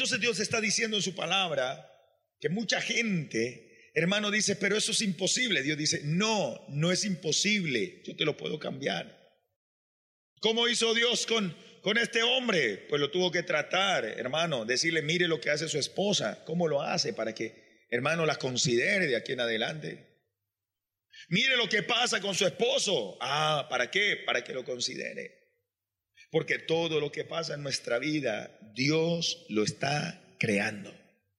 entonces Dios está diciendo en su palabra que mucha gente, hermano, dice, pero eso es imposible. Dios dice, no, no es imposible, yo te lo puedo cambiar. ¿Cómo hizo Dios con este hombre? Pues lo tuvo que tratar, hermano, decirle, mire lo que hace su esposa, cómo lo hace para que, hermano, la considere de aquí en adelante. Mire lo que pasa con su esposo. ¿Para qué? Para que lo considere. Porque todo lo que pasa en nuestra vida, Dios lo está creando.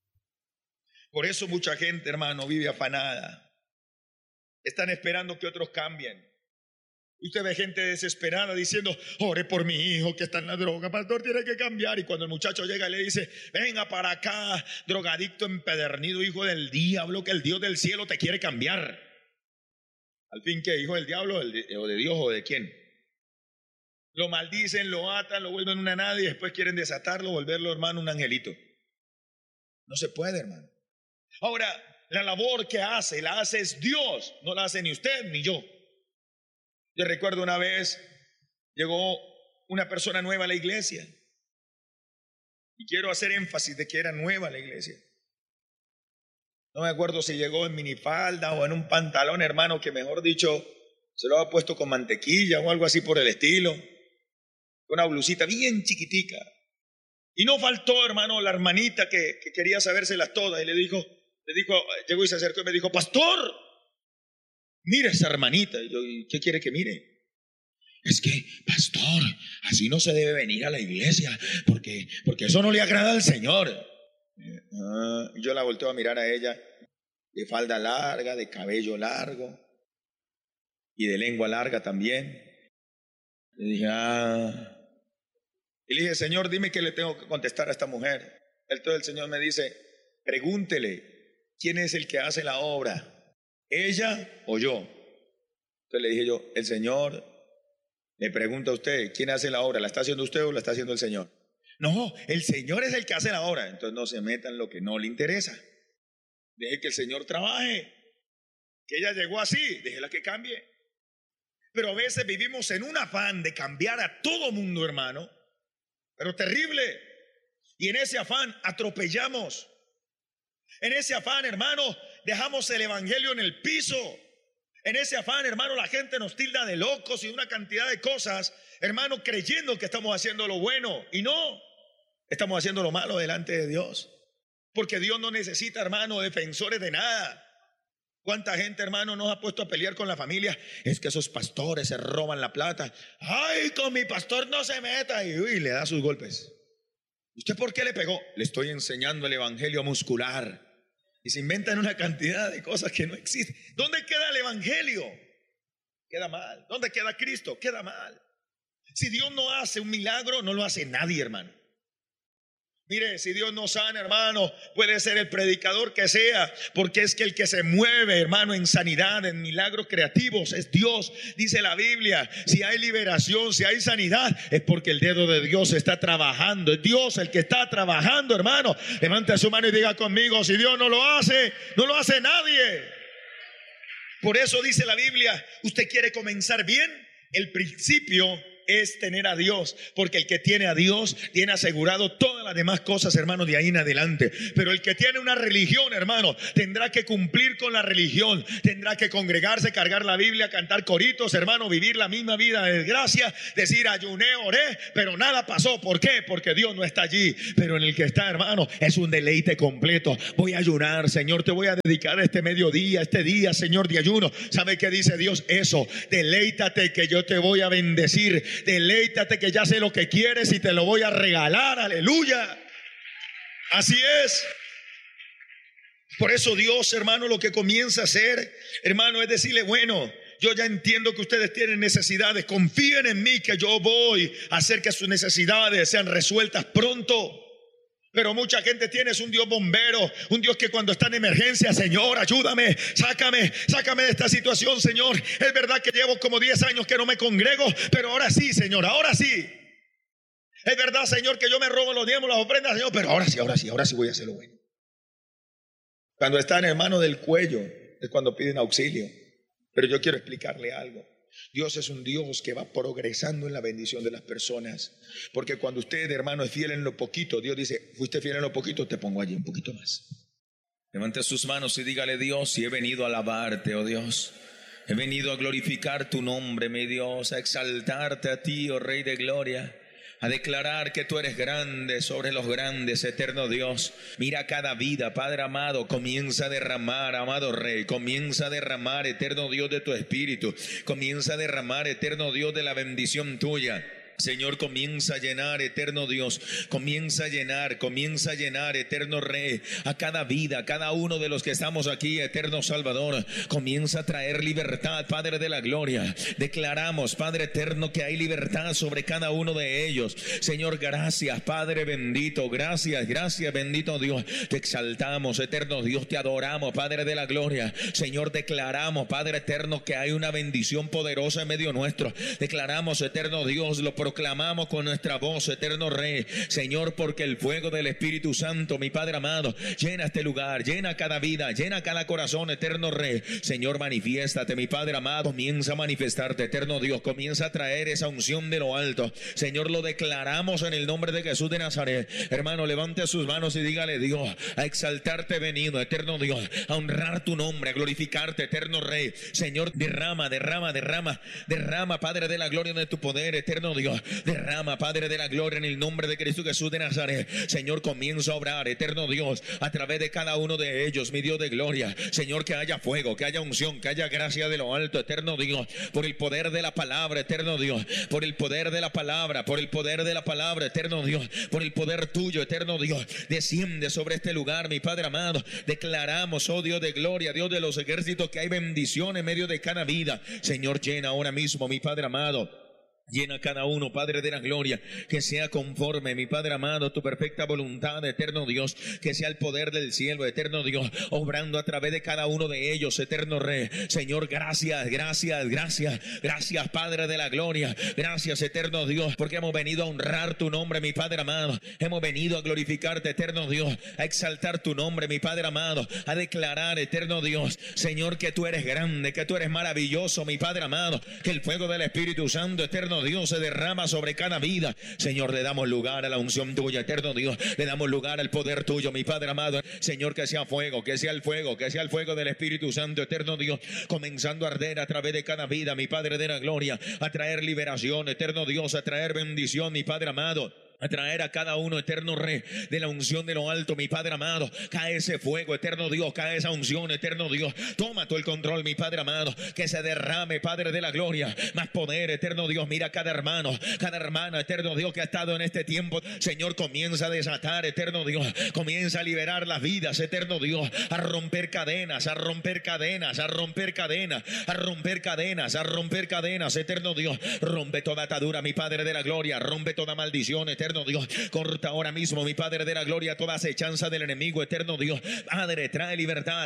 Por eso mucha gente, hermano, vive afanada. Están esperando que otros cambien. Usted ve gente desesperada diciendo, ore por mi hijo que está en la droga, pastor, tiene que cambiar. Y cuando el muchacho llega y le dice, venga para acá, drogadicto empedernido, hijo del diablo, que el Dios del cielo te quiere cambiar. Al fin, ¿qué? ¿Hijo del diablo o de Dios o de quién? Lo maldicen, lo atan, lo vuelven una nada y después quieren desatarlo, volverlo, hermano, un angelito. No se puede, hermano. Ahora, la labor que hace, la hace es Dios, no la hace ni usted ni yo. Yo recuerdo una vez, llegó una persona nueva a la iglesia. Y quiero hacer énfasis de que era nueva la iglesia. No me acuerdo si llegó en minifalda o en un pantalón, hermano, que mejor dicho, se lo había puesto con mantequilla o algo así por el estilo. Una blusita bien chiquitica. Y no faltó, hermano, la hermanita que quería sabérselas todas. Y le dijo, llegó y se acercó y me dijo, pastor, mira esa hermanita. Y yo, ¿qué quiere que mire? Es que, pastor, así no se debe venir a la iglesia, porque eso no le agrada al Señor. Yo la volteo a mirar a ella, de falda larga, de cabello largo y de lengua larga también. Le dije, Y le dije, Señor, dime qué le tengo que contestar a esta mujer. Entonces el Señor me dice, pregúntele, ¿quién es el que hace la obra? ¿Ella o yo? Entonces le dije yo, el Señor le pregunta a usted, ¿quién hace la obra? ¿La está haciendo usted o la está haciendo el Señor? No, el Señor es el que hace la obra. Entonces no se meta en lo que no le interesa. Deje que el Señor trabaje. Que ella llegó así, déjela que cambie. Pero a veces vivimos en un afán de cambiar a todo mundo, hermano, pero terrible. Y en ese afán atropellamos. En ese afán, hermano, dejamos el evangelio en el piso. En ese afán, hermano, la gente nos tilda de locos y una cantidad de cosas, hermano, creyendo que estamos haciendo lo bueno. Y no, estamos haciendo lo malo delante de Dios. Porque Dios no necesita, hermano, defensores de nada. ¿Cuánta gente, hermano, nos ha puesto a pelear con la familia? Es que esos pastores se roban la plata. Ay, con mi pastor no se meta. Y le da sus golpes. ¿Usted por qué le pegó? Le estoy enseñando el evangelio muscular. Y se inventan una cantidad de cosas que no existen. ¿Dónde queda el evangelio? Queda mal. ¿Dónde queda Cristo? Queda mal. Si Dios no hace un milagro, no lo hace nadie, hermano. Mire, si Dios no sana, hermano, puede ser el predicador que sea, porque es que el que se mueve, hermano, en sanidad, en milagros creativos, es Dios. Dice la Biblia, si hay liberación, si hay sanidad, es porque el dedo de Dios está trabajando. Es Dios el que está trabajando, hermano. Levante su mano y diga conmigo, si Dios no lo hace, no lo hace nadie. Por eso dice la Biblia, usted quiere comenzar bien, el principio es tener a Dios, porque el que tiene a Dios tiene asegurado todas las demás cosas, hermano, de ahí en adelante. Pero el que tiene una religión, hermano, tendrá que cumplir con la religión, tendrá que congregarse, cargar la Biblia, cantar coritos, hermano, vivir la misma vida de desgracia, decir ayuné, oré, pero nada pasó. ¿Por qué? Porque Dios no está allí. Pero en el que está, hermano, es un deleite completo. Voy a ayunar, Señor, te voy a dedicar este mediodía, este día, Señor, de ayuno. ¿Sabe qué dice Dios? Eso, deleítate que yo te voy a bendecir. Deleítate que ya sé lo que quieres y te lo voy a regalar, aleluya. Así es. Por eso Dios, hermano, lo que comienza a hacer, hermano, es decirle, bueno, yo ya entiendo que ustedes tienen necesidades, confíen en mí que yo voy a hacer que sus necesidades sean resueltas pronto. Pero mucha gente tiene un Dios bombero, un Dios que cuando está en emergencia, Señor, ayúdame, sácame de esta situación, Señor. Es verdad que llevo como 10 años que no me congrego, pero ahora sí, Señor, ahora sí. Es verdad, Señor, que yo me robo los diezmos, las ofrendas, Señor, pero ahora sí voy a hacer lo bueno. Cuando están, hermano, del cuello, es cuando piden auxilio. Pero yo quiero explicarle algo. Dios es un Dios que va progresando en la bendición de las personas. Porque cuando usted, hermano, es fiel en lo poquito, Dios dice, fuiste fiel en lo poquito, te pongo allí un poquito más. Levante sus manos y dígale: Dios, si he venido a alabarte, oh Dios. He venido a glorificar tu nombre, mi Dios, a exaltarte a ti, oh Rey de Gloria, a declarar que tú eres grande sobre los grandes, eterno Dios. Mira cada vida, Padre amado, comienza a derramar, amado Rey, comienza a derramar, eterno Dios, de tu Espíritu, comienza a derramar, eterno Dios, de la bendición tuya. Señor, comienza a llenar, eterno Dios, comienza a llenar, eterno Rey, a cada vida, a cada uno de los que estamos aquí, eterno Salvador. Comienza a traer libertad, Padre de la Gloria. Declaramos, Padre eterno, que hay libertad sobre cada uno de ellos. Señor, gracias, Padre bendito, gracias, bendito Dios. Te exaltamos, eterno Dios, te adoramos, Padre de la Gloria. Señor, declaramos, Padre eterno, que hay una bendición poderosa en medio nuestro. Declaramos, eterno Dios, lo proclamamos con nuestra voz, eterno Rey. Señor, porque el fuego del Espíritu Santo, mi Padre amado, llena este lugar, llena cada vida, llena cada corazón, eterno Rey. Señor, manifiéstate, mi Padre amado. Comienza a manifestarte, eterno Dios. Comienza a traer esa unción de lo alto. Señor, lo declaramos en el nombre de Jesús de Nazaret. Hermano, levante sus manos y dígale: Dios, a exaltarte venido, eterno Dios, a honrar tu nombre, a glorificarte, eterno Rey. Señor, derrama, Padre de la Gloria, de tu poder, eterno Dios. Derrama, Padre de la Gloria, en el nombre de Cristo Jesús de Nazaret. Señor, comienza a obrar, eterno Dios, a través de cada uno de ellos, mi Dios de gloria. Señor, que haya fuego, que haya unción, que haya gracia de lo alto, eterno Dios, por el poder de la palabra, eterno Dios, por el poder de la palabra, eterno Dios, por el poder tuyo, eterno Dios. Desciende sobre este lugar, mi Padre amado. Declaramos, oh Dios de gloria, Dios de los ejércitos, que hay bendición en medio de cada vida. Señor, llena ahora mismo, mi Padre amado. Llena cada uno, Padre de la Gloria, que sea conforme, mi Padre amado, tu perfecta voluntad, eterno Dios, que sea el poder del cielo, eterno Dios, obrando a través de cada uno de ellos, eterno Rey. Señor, gracias, Padre de la Gloria, gracias, eterno Dios, porque hemos venido a honrar tu nombre, mi Padre amado. Hemos venido a glorificarte, eterno Dios, a exaltar tu nombre, mi Padre amado, a declarar, eterno Dios, Señor, que tú eres grande, que tú eres maravilloso, mi Padre amado, que el fuego del Espíritu Santo, eterno Dios, se derrama sobre cada vida. Señor, le damos lugar a la unción tuya, eterno Dios. Le damos lugar al poder tuyo, mi Padre amado. Señor, que sea fuego, que sea el fuego del Espíritu Santo, eterno Dios, comenzando a arder a través de cada vida, mi Padre de la Gloria, a traer liberación, eterno Dios, a traer bendición, mi Padre amado. A traer a cada uno, eterno Rey, de la unción de lo alto, mi Padre amado. Cae ese fuego, eterno Dios, cae esa unción, eterno Dios. Toma tú el control, mi Padre amado. Que se derrame, Padre de la Gloria, más poder, eterno Dios. Mira cada hermano, cada hermana, eterno Dios, que ha estado en este tiempo. Señor, comienza a desatar, eterno Dios. Comienza a liberar las vidas, eterno Dios. A romper cadenas, a romper cadenas, a romper cadenas, a romper cadenas, a romper cadenas, eterno Dios. Rompe toda atadura, mi Padre de la Gloria. Rompe toda maldición, eterno Dios. Corta ahora mismo, mi Padre de la Gloria, toda acechanza del enemigo, eterno Dios. Padre, trae libertad,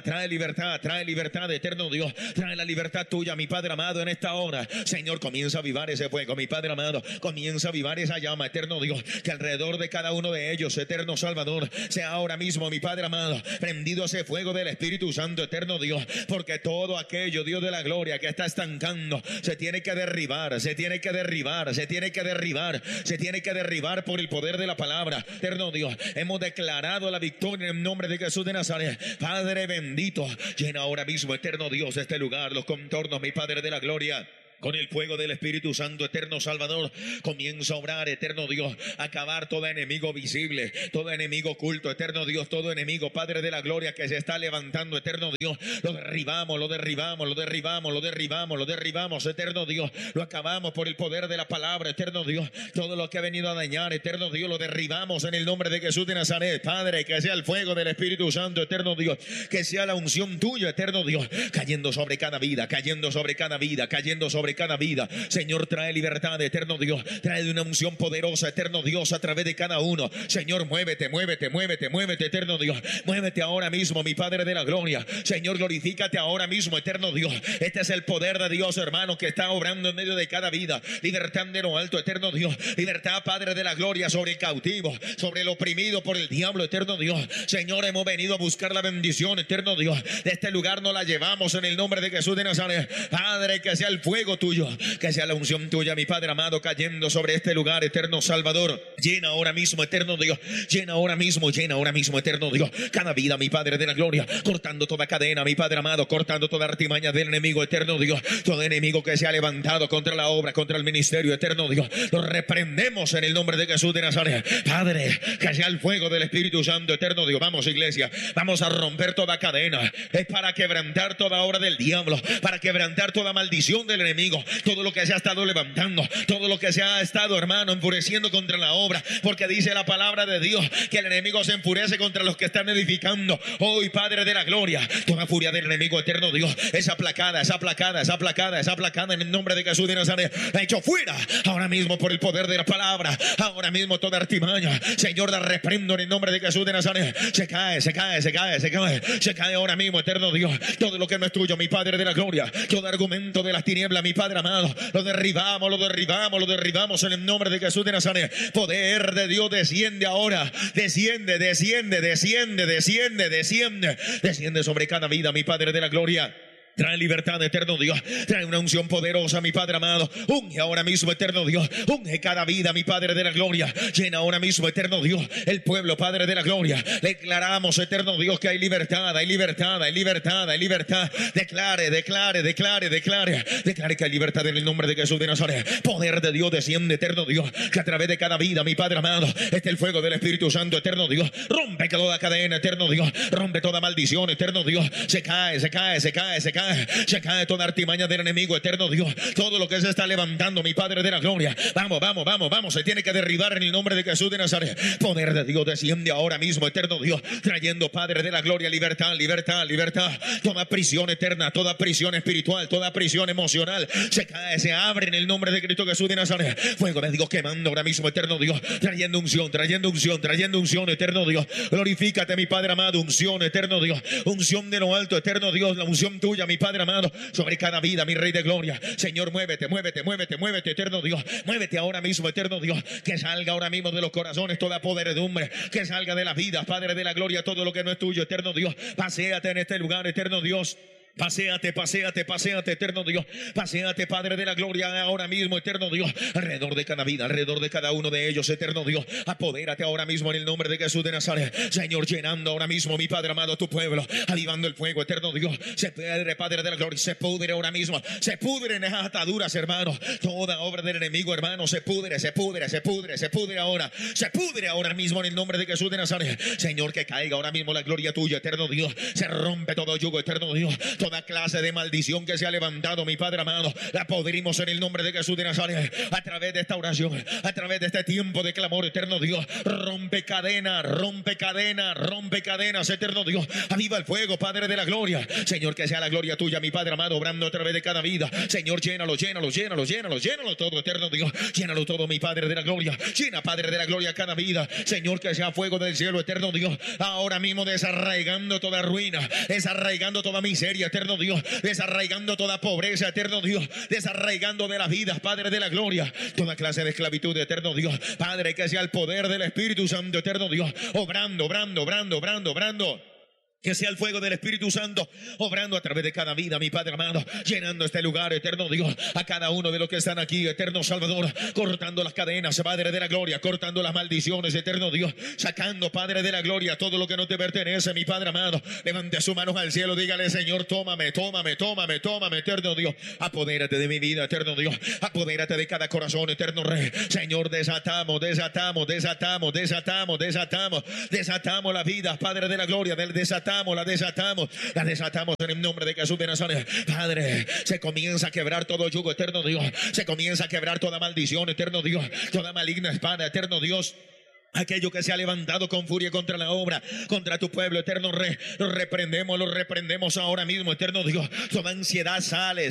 eterno Dios. Trae la libertad tuya, mi Padre amado, en esta hora. Señor, comienza a avivar ese fuego, mi Padre amado. Comienza a avivar esa llama, eterno Dios, que alrededor de cada uno de ellos, eterno Salvador, sea ahora mismo, mi Padre amado, prendido ese fuego del Espíritu Santo, eterno Dios. Porque todo aquello, Dios de la gloria, que está estancando, se tiene que derribar, se tiene que derribar, se tiene que derribar, se tiene que derribar por el poder de la palabra, eterno Dios. Hemos declarado la victoria en el nombre de Jesús de Nazaret. Padre bendito, llena ahora mismo, eterno Dios, este lugar, los contornos, mi Padre de la Gloria. Con el fuego del Espíritu Santo, eterno Salvador, comienza a obrar, eterno Dios, a acabar todo enemigo visible, todo enemigo oculto, eterno Dios, todo enemigo, Padre de la Gloria, que se está levantando, eterno Dios. Lo derribamos, lo derribamos, lo derribamos, lo derribamos, lo derribamos, eterno Dios. Lo acabamos por el poder de la palabra, eterno Dios. Todo lo que ha venido a dañar, eterno Dios, lo derribamos en el nombre de Jesús de Nazaret. Padre, que sea el fuego del Espíritu Santo, eterno Dios, que sea la unción tuya, eterno Dios, cayendo sobre cada vida, cayendo sobre cada vida, cayendo sobre cada vida. Señor, trae libertad, eterno Dios. Trae una unción poderosa, eterno Dios, a través de cada uno. Señor, muévete, eterno Dios. Muévete ahora mismo, mi Padre de la Gloria. Señor, glorifícate ahora mismo, eterno Dios. Este es el poder de Dios, hermano, que está obrando en medio de cada vida. Libertad de lo alto, eterno Dios. Libertad, Padre de la Gloria, sobre el cautivo, sobre el oprimido por el diablo, eterno Dios. Señor, hemos venido a buscar la bendición, eterno Dios. De este lugar nos la llevamos en el nombre de Jesús de Nazaret. Padre, que sea el fuego tuyo, que sea la unción tuya, mi Padre amado, cayendo sobre este lugar, eterno Salvador. Llena ahora mismo, eterno Dios, llena ahora mismo, eterno Dios, cada vida, mi Padre de la gloria, cortando toda cadena, mi Padre amado, cortando toda artimaña del enemigo, eterno Dios, todo enemigo que se ha levantado contra la obra, contra el ministerio, eterno Dios, lo reprendemos en el nombre de Jesús de Nazaret. Padre, que sea el fuego del Espíritu Santo, eterno Dios. Vamos, iglesia, vamos a romper toda cadena, es para quebrantar toda obra del diablo, para quebrantar toda maldición del enemigo, todo lo que se ha estado levantando, todo lo que se ha estado, hermano, enfureciendo contra la obra, porque dice la palabra de Dios que el enemigo se enfurece contra los que están edificando. Hoy, Padre de la gloria, toda furia del enemigo, eterno Dios, es aplacada, es aplacada, es aplacada, es aplacada en el nombre de Jesús de Nazaret. La hecho fuera ahora mismo por el poder de la palabra. Ahora mismo toda artimaña, Señor, la reprendo en el nombre de Jesús de Nazaret. Se cae, se cae, se cae, se cae, se cae ahora mismo, eterno Dios. Todo lo que no es tuyo, mi Padre de la gloria, todo argumento de las tinieblas, mi Padre amado, lo derribamos, lo derribamos, lo derribamos en el nombre de Jesús de Nazaret. Poder de Dios desciende ahora, desciende, desciende, desciende, desciende, desciende, desciende sobre cada vida, mi Padre de la gloria. Trae libertad, eterno Dios. Trae una unción poderosa, mi Padre amado. Unge ahora mismo, eterno Dios. Unge cada vida, mi Padre de la gloria. Llena ahora mismo, eterno Dios, el pueblo, Padre de la gloria. Declaramos, eterno Dios, que hay libertad, hay libertad, hay libertad, hay libertad. Declare, declare, declare, declare. Declare que hay libertad en el nombre de Jesús de Nazaret. Poder de Dios desciende, eterno Dios. Que a través de cada vida, mi Padre amado, esté el fuego del Espíritu Santo, eterno Dios. Rompe toda cadena, eterno Dios. Rompe toda maldición, eterno Dios. Se cae, se cae, se cae, se cae. Se cae toda artimaña del enemigo, eterno Dios. Todo lo que se está levantando, mi Padre de la gloria, vamos, vamos, vamos, vamos, se tiene que derribar en el nombre de Jesús de Nazaret. Poder de Dios desciende ahora mismo, eterno Dios, trayendo, Padre de la gloria, libertad, libertad, libertad. Toda prisión eterna, toda prisión espiritual, toda prisión emocional, se cae, se abre en el nombre de Cristo Jesús de Nazaret. Fuego de Dios quemando ahora mismo, eterno Dios, trayendo unción, trayendo unción, trayendo unción, eterno Dios. Glorifícate, mi Padre amado, unción, eterno Dios, unción de lo alto, eterno Dios, la unción tuya, mi Padre amado, sobre cada vida, mi Rey de gloria. Señor, muévete, muévete, muévete, muévete, eterno Dios. Muévete ahora mismo, eterno Dios. Que salga ahora mismo de los corazones toda podredumbre, que salga de la vida, Padre de la gloria, todo lo que no es tuyo, eterno Dios. Paséate en este lugar, eterno Dios. Paséate, paséate, paséate, eterno Dios. Paséate, Padre de la gloria, ahora mismo, eterno Dios, alrededor de cada vida, alrededor de cada uno de ellos, eterno Dios. Apodérate ahora mismo en el nombre de Jesús de Nazaret. Señor, llenando ahora mismo, mi Padre amado, tu pueblo, avivando el fuego, eterno Dios. Se pudre, Padre de la gloria, se pudre ahora mismo, se pudre en esas ataduras, hermano. Toda obra del enemigo, hermano, se pudre, se pudre, se pudre, se pudre ahora. Se pudre ahora mismo en el nombre de Jesús de Nazaret. Señor, que caiga ahora mismo la gloria tuya, eterno Dios. Se rompe todo yugo, eterno Dios. Toda clase de maldición que se ha levantado, mi Padre amado, la podrimos en el nombre de Jesús de Nazaret. A través de esta oración, a través de este tiempo de clamor, eterno Dios, rompe cadenas, rompe cadenas, rompe cadenas, eterno Dios. Aviva el fuego, Padre de la gloria. Señor, que sea la gloria tuya, mi Padre amado, obrando a través de cada vida. Señor, llénalo, llénalo, llénalo, llénalo, llénalo todo, eterno Dios. Llénalo todo, mi Padre de la gloria. Llena, Padre de la gloria, cada vida. Señor, que sea fuego del cielo, eterno Dios. Ahora mismo desarraigando toda ruina, desarraigando toda miseria, eterno Dios. Desarraigando toda pobreza, eterno Dios. Desarraigando de las vidas, Padre de la gloria, toda clase de esclavitud, eterno Dios. Padre, que sea el poder del Espíritu Santo, eterno Dios, obrando, obrando, obrando, obrando, obrando. Que sea el fuego del Espíritu Santo obrando a través de cada vida, mi Padre amado, llenando este lugar, eterno Dios, a cada uno de los que están aquí, eterno Salvador, cortando las cadenas, Padre de la gloria, cortando las maldiciones, eterno Dios, sacando, Padre de la gloria, todo lo que no te pertenece, mi Padre amado. Levante sus manos al cielo, dígale: Señor, tómame, tómame, tómame, tómame, eterno Dios. Apodérate de mi vida, eterno Dios. Apodérate de cada corazón, eterno Rey. Señor, desatamos, desatamos, desatamos, desatamos, desatamos, desatamos la vida, Padre de la gloria, del desatamos. La desatamos en el nombre de Jesús de Nazaret. Padre, se comienza a quebrar todo yugo, eterno Dios. Se comienza a quebrar toda maldición, eterno Dios. Toda maligna espada, eterno Dios. Aquello que se ha levantado con furia contra la obra, contra tu pueblo, eterno Rey, lo reprendemos ahora mismo, eterno Dios. Toda ansiedad sale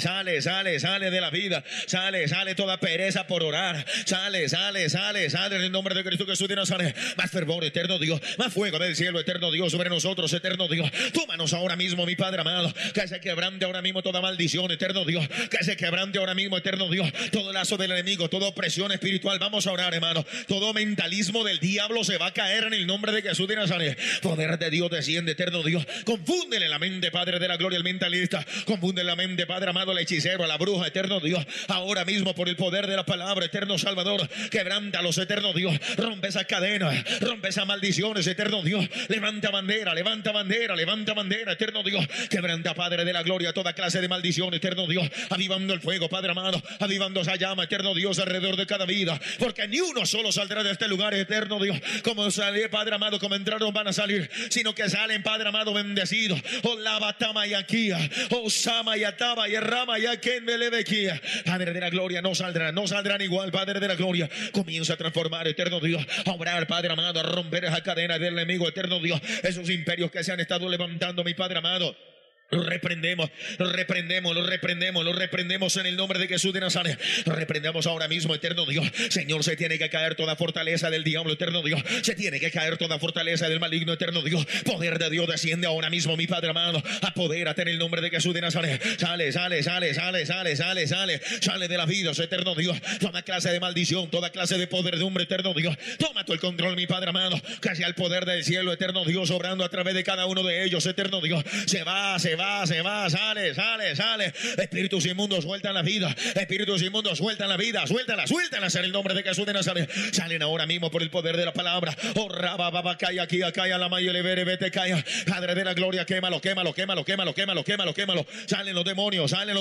de la vida, sale toda pereza por orar, sale en el nombre de Cristo Jesús de Nazaret. Más fervor, eterno Dios, más fuego del cielo, eterno Dios, sobre nosotros, eterno Dios. Tómanos ahora mismo, mi Padre amado, que se quebrante ahora mismo toda maldición, eterno Dios, que se quebrante ahora mismo, eterno Dios, todo lazo del enemigo, toda opresión espiritual. Vamos a orar, hermano, todo mentalismo del día diablo se va a caer en el nombre de Jesús de Nazaret. Poder de Dios desciende, eterno Dios. Confúndele la mente, Padre de la gloria, el mentalista. Confúndele la mente, Padre amado, al hechicero, a la bruja, eterno Dios. Ahora mismo por el poder de la palabra, eterno Salvador, quebrántalos, eterno Dios. Rompe esas cadenas, rompe esas maldiciones, eterno Dios. Levanta bandera, levanta bandera, levanta bandera, eterno Dios. Quebranta, Padre de la gloria, toda clase de maldición, eterno Dios. Avivando el fuego, Padre amado, avivando esa llama, eterno Dios, alrededor de cada vida. Porque ni uno solo saldrá de este lugar, eterno Dios. Como salió, Padre amado, como entraron van a salir, sino que salen, Padre amado, bendecidos. Oh, lava, tama y aquí, oh, sama y ataba y rama y aquel me levequía. Padre de la gloria, no saldrán igual, Padre de la gloria. Comienza a transformar, eterno Dios, a obrar, Padre amado, a romper esa cadena del enemigo, eterno Dios. Esos imperios que se han estado levantando, mi Padre amado, lo reprendemos, lo reprendemos, lo reprendemos, lo reprendemos en el nombre de Jesús de Nazaret. Lo reprendemos ahora mismo, eterno Dios. Señor, se tiene que caer toda fortaleza del diablo, eterno Dios. Se tiene que caer toda fortaleza del maligno, eterno Dios. Poder de Dios desciende ahora mismo, mi Padre amado. Apodérate en el nombre de Jesús de Nazaret. Sale, sale, sale, sale, sale, sale, sale. Sale de las vidas, eterno Dios. Toda clase de maldición, toda clase de podredumbre, eterno Dios. Toma tú el control, mi Padre amado. Que sea el poder del cielo, eterno Dios, obrando a través de cada uno de ellos, eterno Dios. Se va, sale, sale, sale. Espíritus inmundos, sueltan la vida. Espíritus inmundos, sueltan la vida. Suéltalas en el nombre de Jesús de Nazaret. Salen ahora mismo por el poder de la palabra. Oh, rababa, calla aquí, calla la maya, le vere, vete, calla. Padre de la gloria, quémalo, quémalo, quémalo, quémalo, quémalo, quémalo, quémalo. Salen los demonios, salen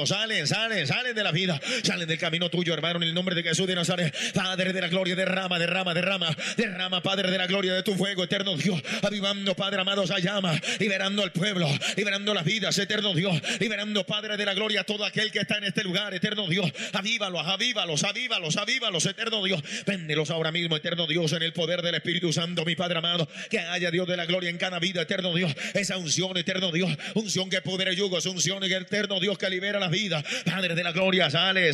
de la vida. Salen del camino tuyo, hermano, en el nombre de Jesús de Nazaret. Padre de la gloria, derrama, Padre de la gloria, de tu fuego, eterno Dios. Avivando, Padre amado, esa llama. Liberando al pueblo, liberando las vidas, eterno Dios, liberando, Padre de la gloria, todo aquel que está en este lugar, eterno Dios. Avívalos, eterno Dios. Véndelos ahora mismo, eterno Dios, en el poder del Espíritu Santo, mi Padre amado. Que haya, Dios de la gloria, en cada vida, eterno Dios. Esa unción, eterno Dios, unción que pudre yugos, unción, eterno Dios, que libera las vidas. Padre de la gloria, sale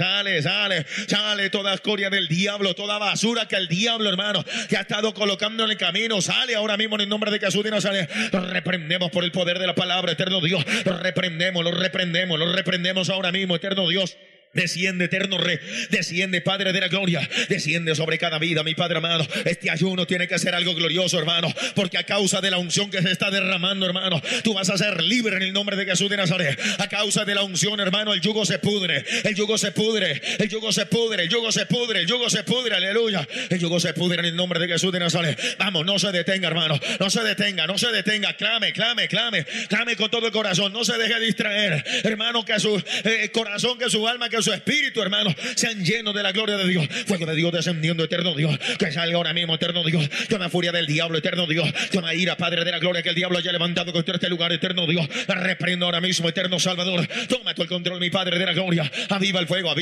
toda escoria del diablo, toda basura que el diablo, hermano, que ha estado colocando en el camino, sale ahora mismo en el nombre de Jesús de Nazaret. Lo reprendemos por el poder de la palabra, eterno Dios. Lo reprendemos ahora mismo, eterno Dios. Desciende, eterno Rey, desciende, Padre de la gloria, desciende sobre cada vida, mi Padre amado. Este ayuno tiene que ser algo glorioso, hermano, porque a causa de la unción que se está derramando, hermano, tú vas a ser libre en el nombre de Jesús de Nazaret. A causa de la unción, hermano, el yugo se pudre, aleluya. El yugo se pudre en el nombre de Jesús de Nazaret. Vamos, no se detenga, hermano, no se detenga. Clame con todo el corazón, no se deje distraer, hermano, que su corazón, que su alma, que su espíritu, hermano, sean llenos de la gloria de Dios. Fuego de Dios descendiendo, eterno Dios. Que salga ahora mismo, eterno Dios. Toda furia del diablo, eterno Dios. Toda ira, Padre de la gloria, que el diablo haya levantado contra este lugar, eterno Dios. La reprendo ahora mismo, eterno Salvador. Toma tú el control, mi Padre de la gloria. Aviva el fuego,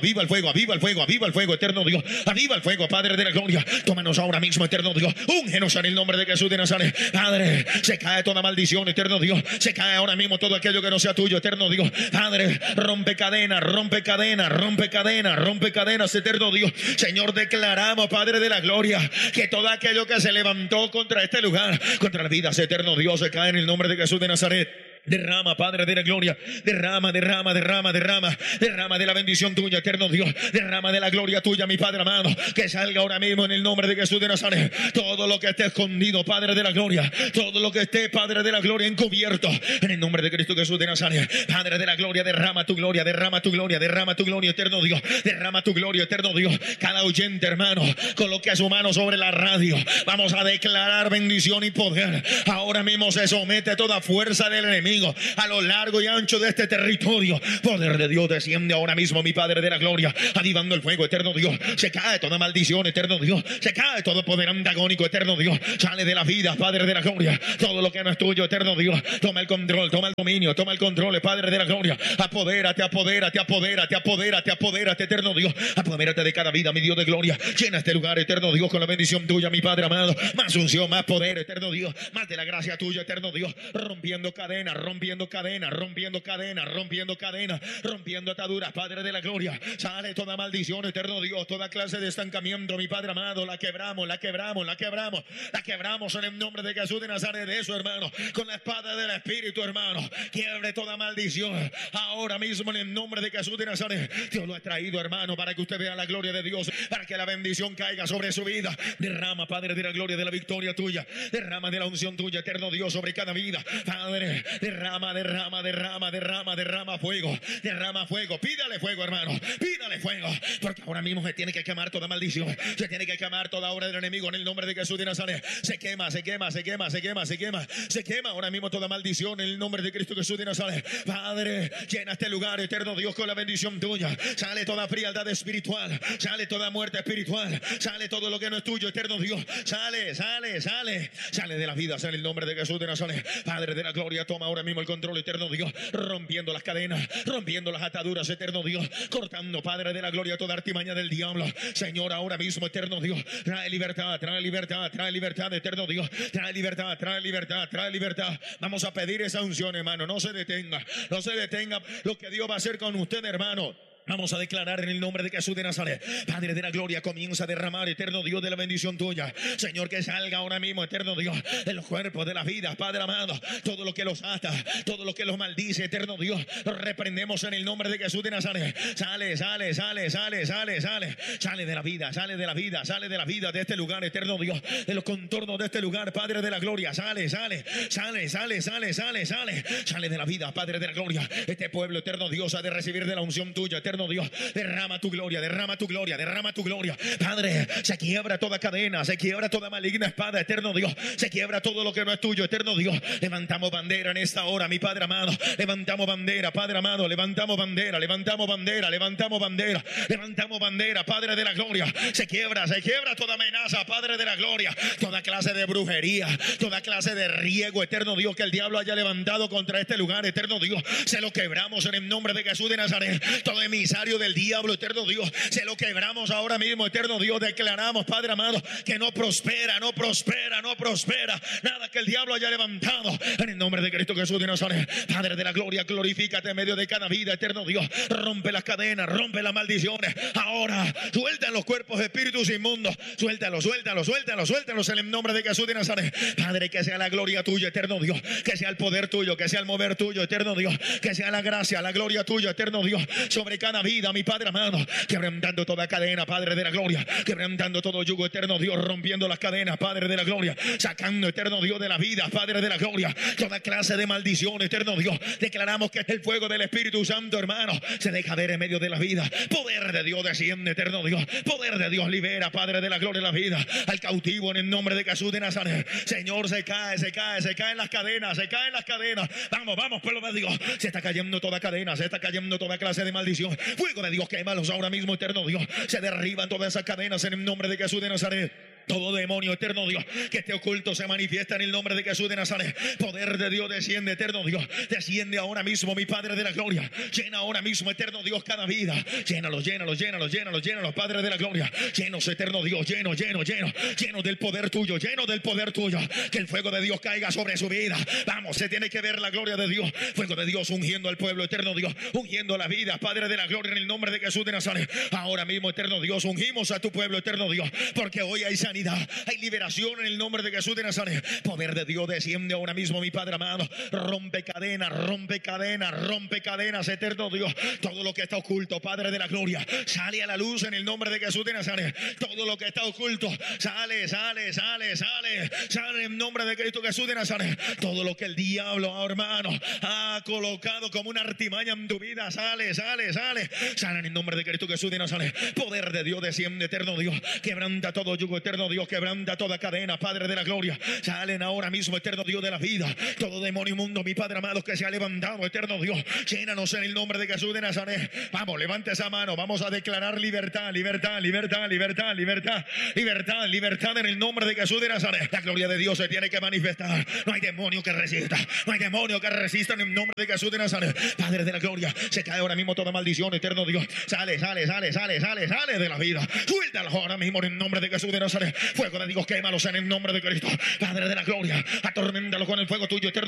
eterno Dios. Aviva el fuego, Padre de la gloria. Tómanos ahora mismo, eterno Dios. Úngenos en el nombre de Jesús de Nazaret. Padre, se cae toda maldición, eterno Dios. Se cae ahora mismo todo aquello que no sea tuyo, eterno Dios. Padre, rompe cadenas, eterno Dios. Señor, declaramos, Padre de la gloria, que todo aquello que se levantó contra este lugar, contra las vidas, eterno Dios, se cae en el nombre de Jesús de Nazaret. Derrama, Padre de la gloria, derrama de la bendición tuya, eterno Dios. Derrama de la gloria tuya, mi Padre amado. Que salga ahora mismo en el nombre de Jesús de Nazaret. Todo lo que esté escondido, Padre de la gloria, todo lo que esté, Padre de la gloria, encubierto, en el nombre de Cristo Jesús de Nazaret. Padre de la gloria, derrama tu gloria, eterno Dios. Derrama tu gloria, eterno Dios. Cada oyente, hermano, coloque su mano sobre la radio. Vamos a declarar bendición y poder. Ahora mismo se somete toda fuerza del enemigo a lo largo y ancho de este territorio. Poder de Dios desciende ahora mismo, mi Padre de la gloria, avivando el fuego, eterno Dios. Se cae toda maldición, eterno Dios. Se cae todo poder antagónico, eterno Dios. Sale de la vida, Padre de la gloria. Todo lo que no es tuyo, eterno Dios. Toma el control, toma el dominio, toma el control, Padre de la gloria. Apodérate, eterno Dios. Apodérate de cada vida, mi Dios de gloria. Llena este lugar, eterno Dios, con la bendición tuya, mi Padre amado. Más unción, más poder, eterno Dios. Más de la gracia tuya, eterno Dios. Rompiendo cadenas, rompiendo cadenas, rompiendo cadenas, rompiendo cadenas, rompiendo ataduras, Padre de la gloria. Sale toda maldición, eterno Dios, toda clase de estancamiento, mi Padre amado, la quebramos, la quebramos, la quebramos, la quebramos en el nombre de Jesús de Nazaret. De eso, hermano, con la espada del Espíritu, hermano, quiebre toda maldición ahora mismo en el nombre de Jesús de Nazaret. Dios lo ha traído, hermano, para que usted vea la gloria de Dios, para que la bendición caiga sobre su vida. Derrama, Padre de la gloria, de la victoria tuya, derrama de la unción tuya, eterno Dios, sobre cada vida. Padre, derrama, derrama, derrama, derrama, derrama fuego, pídale fuego, hermano, pídale fuego, porque ahora mismo se tiene que quemar toda maldición, se tiene que quemar toda obra del enemigo en el nombre de Jesús de Nazaret. Se quema, se quema, se quema, se quema, se quema, se quema ahora mismo toda maldición en el nombre de Cristo Jesús de Nazaret. Padre, llena este lugar, eterno Dios, con la bendición tuya. Sale toda frialdad espiritual, sale toda muerte espiritual, sale todo lo que no es tuyo, eterno Dios. Sale, sale, sale, sale de la vida, sale el nombre de Jesús de Nazaret. Padre de la gloria, toma ahora mismo el control, eterno Dios, rompiendo las cadenas, rompiendo las ataduras, eterno Dios, cortando, Padre de la gloria, toda artimaña del diablo. Señor, ahora mismo, eterno Dios, trae libertad, trae libertad, trae libertad, eterno Dios, trae libertad, trae libertad, trae libertad. Vamos a pedir esa unción, hermano, no se detenga, no se detenga lo que Dios va a hacer con usted, hermano. Vamos a declarar en el nombre de Jesús de Nazaret. Padre de la gloria, comienza a derramar, eterno Dios, de la bendición tuya. Señor, que salga ahora mismo, eterno Dios, de los cuerpos, de la vida, Padre amado, todo lo que los ata, todo lo que los maldice, eterno Dios, lo reprendemos en el nombre de Jesús de Nazaret. Sale, sale, sale, sale, sale, sale, sale de la vida, sale de la vida, sale de la vida de este lugar, eterno Dios, de los contornos de este lugar, Padre de la gloria. Sale, sale, sale, sale, sale, sale, sale, sale de la vida, Padre de la gloria. Este pueblo, eterno Dios, ha de recibir de la unción tuya, eterno Dios. Derrama tu gloria, derrama tu gloria, derrama tu gloria. Padre, se quiebra toda cadena, se quiebra toda maligna espada, eterno Dios, se quiebra todo lo que no es tuyo, eterno Dios. Levantamos bandera en esta hora, mi Padre amado, levantamos bandera, Padre amado, levantamos bandera, levantamos bandera, levantamos bandera, levantamos bandera, Padre de la gloria. Se quiebra toda amenaza, Padre de la gloria, toda clase de brujería, toda clase de riego, eterno Dios, que el diablo haya levantado contra este lugar, eterno Dios, se lo quebramos en el nombre de Jesús de Nazaret. Todo emisario del diablo, eterno Dios, se lo quebramos ahora mismo, eterno Dios. Declaramos, Padre amado, que no prospera, no prospera, no prospera nada que el diablo haya levantado en el nombre de Cristo Jesús de Nazaret. Padre de la gloria, glorifícate en medio de cada vida, eterno Dios. Rompe las cadenas, rompe las maldiciones. Ahora suelta en los cuerpos espíritus inmundos, suéltalos, suéltalos, suéltalos, suéltalos en el nombre de Jesús de Nazaret. Padre, que sea la gloria tuya, eterno Dios, que sea el poder tuyo, que sea el mover tuyo, eterno Dios, que sea la gracia, la gloria tuya, eterno Dios, sobre cada vida, mi Padre amado, quebrantando toda cadena, Padre de la gloria, quebrantando todo yugo, eterno Dios, rompiendo las cadenas, Padre de la gloria, sacando, eterno Dios, de la vida, Padre de la gloria, toda clase de maldición, eterno Dios. Declaramos que el fuego del Espíritu Santo, hermano, se deja ver en medio de la vida. Poder de Dios desciende, eterno Dios, poder de Dios libera, Padre de la gloria, la vida al cautivo en el nombre de Jesús de Nazaret. Señor, se caen las cadenas, se caen las cadenas. Vamos, vamos, pueblo de Dios, se está cayendo toda cadena, se está cayendo toda clase de maldición. Fuego de Dios, quémalos ahora mismo, eterno Dios. Se derriban todas esas cadenas en el nombre de Jesús de Nazaret. Todo demonio, eterno Dios, que esté oculto, se manifiesta en el nombre de Jesús de Nazaret. Poder de Dios desciende, eterno Dios. Desciende ahora mismo, mi Padre de la gloria. Llena ahora mismo, eterno Dios, cada vida. Llénalos, llénalos, llénalos, llénalos, llénalos, Padre de la gloria. Llenos, eterno Dios, lleno, lleno, lleno. Lleno del poder tuyo, lleno del poder tuyo. Que el fuego de Dios caiga sobre su vida. Vamos, se tiene que ver la gloria de Dios. Fuego de Dios ungiendo al pueblo, eterno Dios. Ungiendo la vida, Padre de la gloria, en el nombre de Jesús de Nazaret. Ahora mismo, eterno Dios, ungimos a tu pueblo, eterno Dios. Porque hoy hay sanidad. Hay liberación en el nombre de Jesús de Nazaret. Poder de Dios desciende ahora mismo, mi Padre amado. Rompe cadenas, rompe cadenas, rompe cadenas, eterno Dios. Todo lo que está oculto, Padre de la gloria, sale a la luz en el nombre de Jesús de Nazaret. Todo lo que está oculto, sale, sale, sale, sale, sale en nombre de Cristo Jesús de Nazaret. Todo lo que el diablo, hermano, ha colocado como una artimaña en tu vida, sale, sale, sale, sale en el nombre de Cristo Jesús de Nazaret. Poder de Dios desciende, eterno Dios. Quebranta todo yugo, eterno Dios. Quebranta toda cadena, Padre de la gloria. Salen ahora mismo, eterno Dios de la vida. Todo demonio inmundo, mi Padre amado, que se ha levantado, eterno Dios. Llénanos en el nombre de Jesús de Nazaret. Vamos, levante esa mano. Vamos a declarar libertad, libertad, libertad, libertad, libertad, libertad, libertad en el nombre de Jesús de Nazaret. La gloria de Dios se tiene que manifestar. No hay demonio que resista. No hay demonio que resista en el nombre de Jesús de Nazaret. Padre de la gloria, se cae ahora mismo toda maldición, eterno Dios. Sale, sale, sale, sale, sale, sale de la vida. Suéltalos ahora mismo en el nombre de Jesús de Nazaret. Fuego de Dios, quémalos en el nombre de Cristo. Padre de la gloria, atorméntalos con el fuego tuyo, eterno